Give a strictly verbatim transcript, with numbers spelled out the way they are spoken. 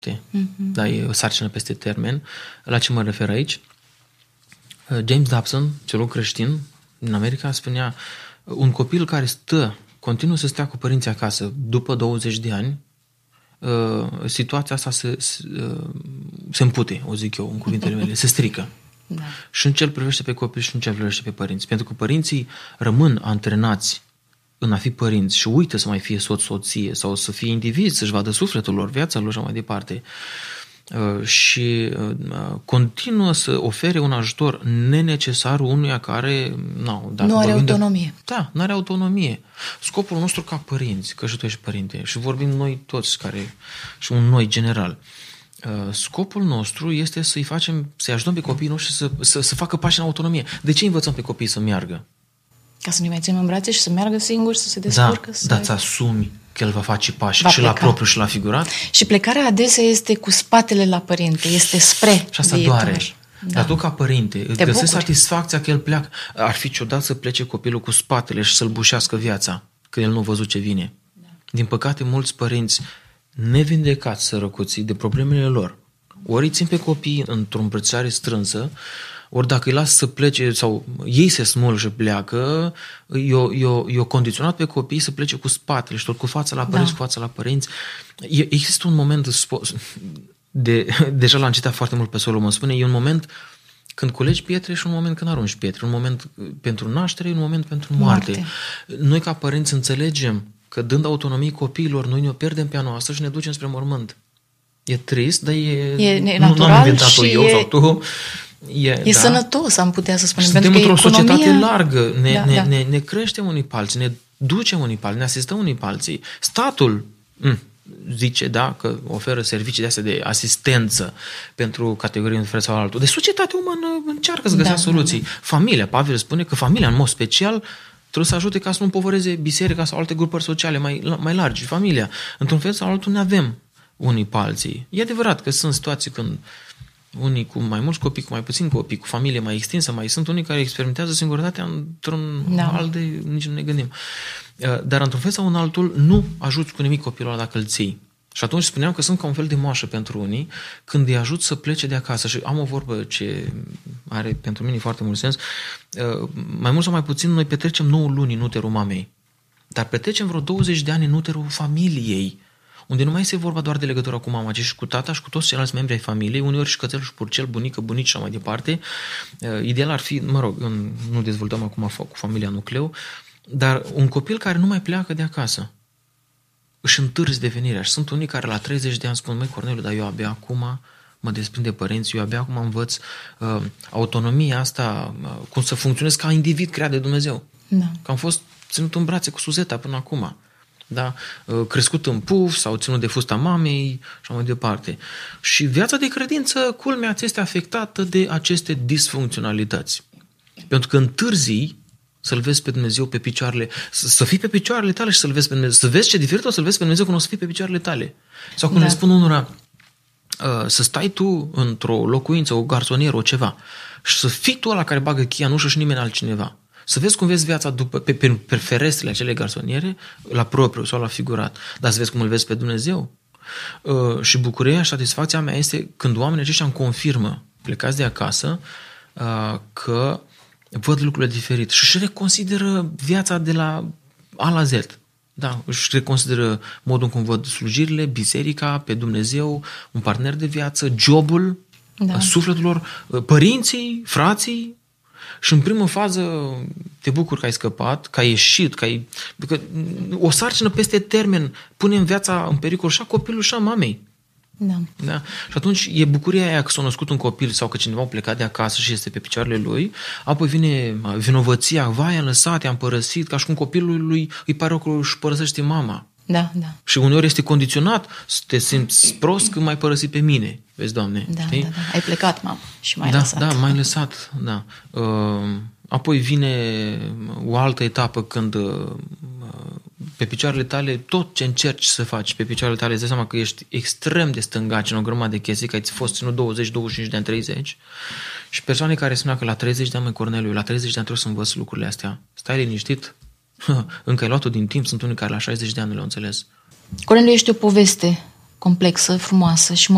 moarte. Mm-hmm. Da, e o sarcină peste termen. La ce mă refer aici? James Dobson, teolog creștin din America, spunea un copil care stă, continuă să stea cu părinții acasă după douăzeci de ani, situația asta se, se, se împute, o zic eu în cuvintele mele, se strică. Da. Și în ce îl privește pe copil și în ce îl privește pe părinți. Pentru că părinții rămân antrenați în a fi părinți și uită să mai fie soț, soție sau să fie indivizi, să-și vadă sufletul lor, viața lor și mai departe. Și continuă să ofere un ajutor nenecesar unuia care nu, dacă nu are autonomie. De, da, nu are autonomie. Scopul nostru ca părinți, că și tu ești părinte și vorbim noi toți care și un noi general. Scopul nostru este să-i facem, să-i ajutăm pe copiii noștri să, să, să facă pași în autonomie. De ce învățăm pe copii să meargă? Ca să ne mai ținem în brațe și să meargă singuri, să se descurcă. Da, să... dar îți asumi că el va face pași va și pleca. La propriu și la figurat. Și plecarea adesea este cu spatele la părinte, este spre și asta viitor. doare. Da. Dar tu ca părinte îți găsești bucuri. satisfacția că el pleacă. Ar fi ciudat să plece copilul cu spatele și să-l bușească viața, că el nu a văzut ce vine. Da. Din păcate, mulți părinți nevindecați sărăcuții de problemele lor, ori îi țin pe copii într-o îmbrățișare strânsă, ori dacă îi las să plece sau ei se smulg și pleacă, eu, eu, eu condiționat pe copii să plece cu spatele și tot cu fața la părinți, da. Cu fața la părinți. Există un moment, de, deja l-am citat foarte mult pe Solomon, spune, e un moment când culegi pietre și un moment când arunci pietre, un moment pentru naștere, un moment pentru moarte. moarte. Noi ca părinți înțelegem că dând autonomie copiilor, noi ne-o pierdem pe a noastră și ne ducem spre mormânt. E trist, dar e, e nu am inventat-o eu e... sau tu. E, e da. sănătos, am putea să spunem. Suntem într-o economia... societate largă, ne, da, ne, da. Ne, ne creștem unii pe alții, ne ducem unii pe alții, ne asistăm unii pe alții. Statul m, zice, da, că oferă servicii de astea de asistență pentru categorii în fel sau altul. De societatea umană încearcă să găsească da, soluții. Da, da. Familia, Pavel spune că familia, în mod special, trebuie să ajute ca să nu împovăreze biserica sau alte grupări sociale mai, mai largi. Familia, într-un fel sau altul, ne avem unii pe alții. E adevărat că sunt situații când unii cu mai mulți copii, cu mai puțini copii, cu familie mai extinsă, mai sunt unii care experimentează singurătatea într-un da. alt de nici nu ne gândim. Dar într-un fel sau în altul nu ajuți cu nimic copilul ăla dacă îl ții. Și atunci spuneam că sunt ca un fel de moașă pentru unii când îi ajut să plece de acasă. Și am o vorbă ce are pentru mine foarte mult sens. Mai mult sau mai puțin noi petrecem nouă luni în uterul mamei. Dar petrecem vreo douăzeci de ani în uterul familiei, unde nu mai este vorba doar de legătura cu mama, ci și cu tata și cu toți ceilalți membri ai familiei, uneori și cățel și purcel, bunică, bunici și așa mai departe. Ideal ar fi, mă rog, nu dezvoltăm acum cu familia nucleu, dar un copil care nu mai pleacă de acasă își întârzi devenirea. Și sunt unii care la treizeci de ani spun, măi Corneliu, dar eu abia acum mă desprind de părinți, eu abia acum învăț uh, autonomia asta, uh, cum să funcționez ca individ creat de Dumnezeu. Da. Că am fost ținut în brațe cu Suzeta până acum. Da? Crescut în puf sau ținut de fusta mamei și mai departe. Și viața de credință, culmea, ți este afectată de aceste disfuncționalități. Pentru că întârzii să-L vezi pe Dumnezeu pe picioarele, să fii pe picioarele tale și să-L vezi pe Dumnezeu. Să vezi ce diferit o să-L vezi pe Dumnezeu când o să fii pe picioarele tale. Sau când da. Le spun unora, să stai tu într-o locuință, o garsonieră, o ceva, și să fii tu ăla care bagă cheia în ușă și nimeni altcineva. Să vezi cum vezi viața după, pe, pe, pe ferestrele acelei garsoniere, la propriu sau la figurat. Dar să vezi cum îl vezi pe Dumnezeu. Uh, și bucuria și satisfacția mea este când oamenii aceștia îmi confirmă, plecați de acasă, uh, că văd lucrurile diferit și își reconsideră viața de la A la Z. Da, își reconsideră modul în cum văd slujirile, biserica, pe Dumnezeu, un partener de viață, jobul, da. Sufletul lor, părinții, frații. Și în primă fază te bucuri că ai scăpat, că ai ieșit, că ai... Că o sarcină peste termen pune în viața în pericol și a copilului și a mamei. Da. Da? Și atunci e bucuria aia că s-a născut un copil sau că cineva a plecat de acasă și este pe picioarele lui, apoi vine vinovăția, vai, am lăsat, am părăsit, ca și cum copilul lui îi pare că își părăsește mama. Da, da. Și uneori este condiționat să te simți prost când m-ai părăsit pe mine. Vezi, Doamne? Da, știi? da, da. Ai plecat, mamă, și m-ai da, lăsat. Da, m-ai lăsat, da. Uh, apoi vine o altă etapă când uh, pe picioarele tale, tot ce încerci să faci pe picioarele tale, îți dai seama că ești extrem de stângaci în o grămadă de chestii, că ai fost ținut douăzeci, douăzeci și cinci de ani, treizeci. Și persoane care spunea că la treizeci de ani, măi Corneliu, la treizeci de ani trebuie să învăț lucrurile astea. Stai liniștit. Încă ai luat-o din timp, sunt unii care la șaizeci de ani nu le-au înțeles. Corneliu, ești o poveste complexă, frumoasă și